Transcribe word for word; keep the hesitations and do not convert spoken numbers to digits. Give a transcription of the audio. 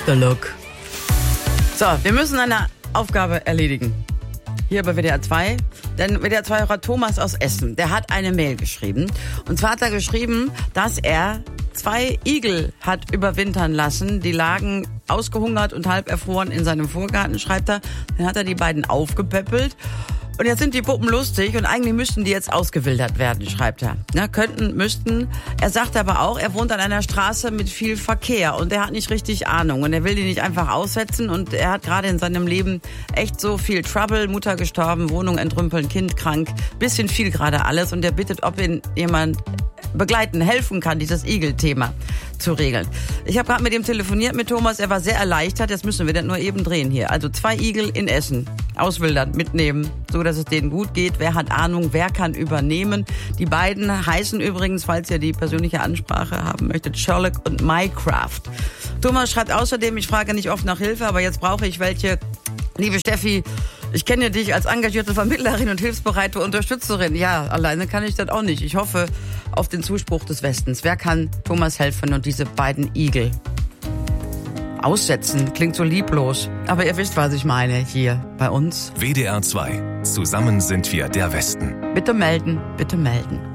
the look. So, wir müssen eine Aufgabe erledigen. Hier bei W D R zwei. Denn W D R zwei-Hörer Thomas aus Essen, der hat eine Mail geschrieben. Und zwar hat er geschrieben, dass er zwei Igel hat überwintern lassen. Die lagen ausgehungert und halb erfroren in seinem Vorgarten, schreibt er. Dann hat er die beiden aufgepäppelt. Und jetzt sind die Puppen lustig und eigentlich müssten die jetzt ausgewildert werden, schreibt er. Ja, könnten, müssten. Er sagt aber auch, er wohnt an einer Straße mit viel Verkehr und er hat nicht richtig Ahnung und er will die nicht einfach aussetzen und er hat gerade in seinem Leben echt so viel Trouble, Mutter gestorben, Wohnung entrümpeln, Kind krank, bisschen viel gerade alles und er bittet, ob ihn jemand begleiten, helfen kann, dieses Igel-Thema zu regeln. Ich habe gerade mit ihm telefoniert, mit Thomas, er war sehr erleichtert, jetzt müssen wir das nur eben drehen hier. Also zwei Igel in Essen, auswildern, mitnehmen, so dass es denen gut geht. Wer hat Ahnung, wer kann übernehmen? Die beiden heißen übrigens, falls ihr die persönliche Ansprache haben möchtet, Sherlock und Mycraft. Thomas schreibt außerdem, ich frage nicht oft nach Hilfe, aber jetzt brauche ich welche. Liebe Steffi, ich kenne dich als engagierte Vermittlerin und hilfsbereite Unterstützerin. Ja, alleine kann ich das auch nicht. Ich hoffe auf den Zuspruch des Westens. Wer kann Thomas helfen und diese beiden Igel aussetzen? Klingt so lieblos. Aber ihr wisst, was ich meine hier bei uns. W D R zwei. Zusammen sind wir der Westen. Bitte melden, bitte melden.